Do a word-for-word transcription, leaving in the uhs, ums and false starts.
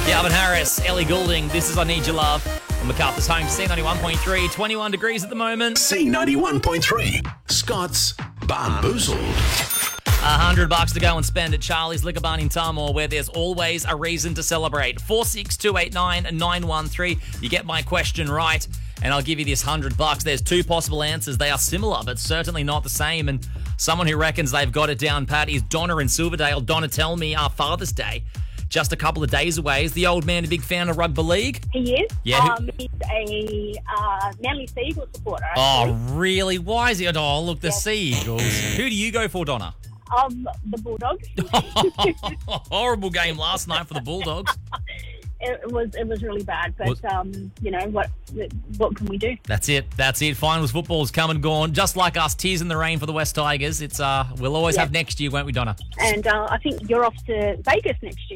Calvin Harris, Ellie Goulding, this is I Need Your Love. On MacArthur's home, C ninety-one point three, twenty-one degrees at the moment. C ninety-one point three, Scott's Barnboozled. A hundred bucks to go and spend at Charlie's Liquor Barn in Tamor, where there's always a reason to celebrate. four six two eight nine nine one three. You get my question right, and I'll give you this hundred bucks. There's two possible answers. They are similar, but certainly not the same. And someone who reckons they've got it down pat is Donna in Silverdale. Donna, tell me, our Father's Day just a couple of days away. Is the old man a big fan of rugby league? He is. Yeah, who- Um, he's a uh, Manly Sea Eagles supporter. Oh, Actually. really? Why is he? Oh, look, the Yes. Sea Eagles. Who do you go for, Donna? Um, the Bulldogs. Horrible game last night for the Bulldogs. It was it was really bad, but What- um, you know what what can we do? That's it. That's it. Finals football's come and gone. Just like us, tears in the rain for the West Tigers. It's uh, we'll always Yeah. have next year, won't we, Donna? And uh, I think you're off to Vegas next year.